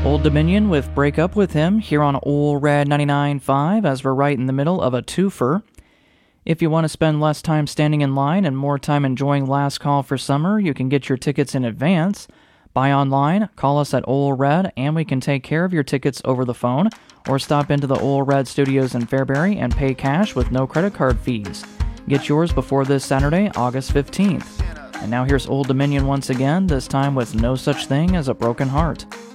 Old Dominion with Break Up With Him here on Ol' Red 99.5 as we're right in the middle of a twofer. If you want to spend less time standing in line and more time enjoying Last Call for Summer, you can get your tickets in advance. Buy online, call us at Ol' Red, and we can take care of your tickets over the phone, or stop into the Ol' Red Studios in Fairbury and pay cash with no credit card fees. Get yours before this Saturday, August 15th. And now here's Old Dominion once again, this time with No Such Thing as a Broken Heart.